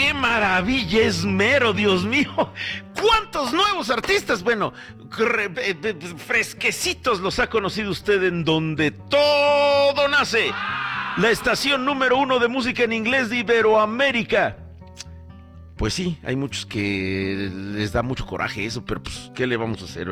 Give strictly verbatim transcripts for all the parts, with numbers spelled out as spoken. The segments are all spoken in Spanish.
¡Qué maravilla, Esmero, Dios mío! ¿Cuántos nuevos artistas? Bueno, fresquecitos los ha conocido usted en donde todo nace. La estación número uno de música en inglés de Iberoamérica. Pues sí, hay muchos que les da mucho coraje eso, pero pues, ¿qué le vamos a hacer,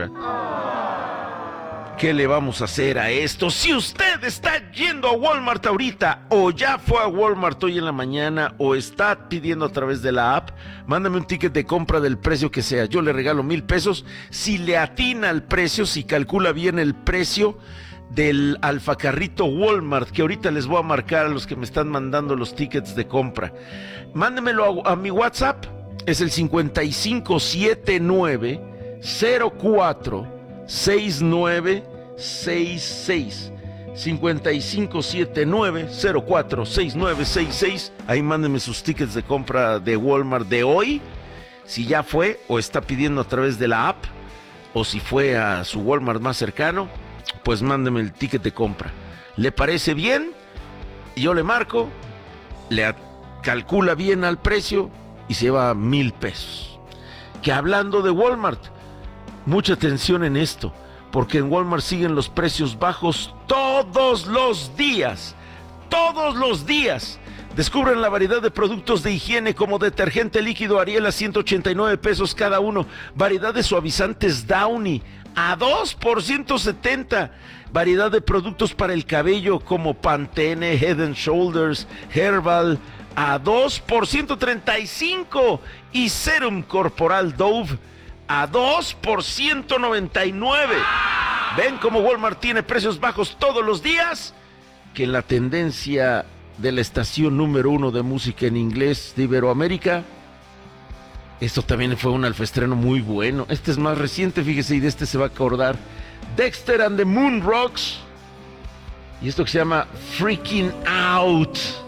verdad? ¿Qué le vamos a hacer a esto? Si usted está yendo a Walmart ahorita, o ya fue a Walmart hoy en la mañana, o está pidiendo a través de la app, mándame un ticket de compra del precio que sea. Yo le regalo mil pesos. Si le atina el precio, si calcula bien el precio del alfacarrito Walmart, que ahorita les voy a marcar a los que me están mandando los tickets de compra. Mándemelo a, a mi WhatsApp, es el cincuenta y cinco setenta y nueve cero cuatro seis nueve seis seis. cincuenta y cinco setenta y nueve cero cuatro seis nueve seis seis. Ahí mándenme sus tickets de compra de Walmart de hoy, si ya fue o está pidiendo a través de la app, o si fue a su Walmart más cercano, pues mándeme el ticket de compra. ¿Le parece bien? Yo le marco, le calcula bien al precio y se lleva mil pesos. Que hablando de Walmart, mucha atención en esto, porque en Walmart siguen los precios bajos todos los días. Todos los días. Descubren la variedad de productos de higiene como detergente líquido Ariel a ciento ochenta y nueve pesos cada uno. Variedad de suavizantes Downy a dos por ciento setenta. Variedad de productos para el cabello como Pantene, Head and Shoulders, Herbal a dos por ciento treinta y cinco. Y Serum Corporal Dove a dos por ciento noventa y nueve. ¿Ven cómo Walmart tiene precios bajos todos los días? Que en la tendencia de la estación número uno de música en inglés de Iberoamérica, esto también fue un alfaestreno muy bueno. Este es más reciente, fíjese, y de este se va a acordar. Dexter and the Moon Rocks. Y esto que se llama Freaking Out.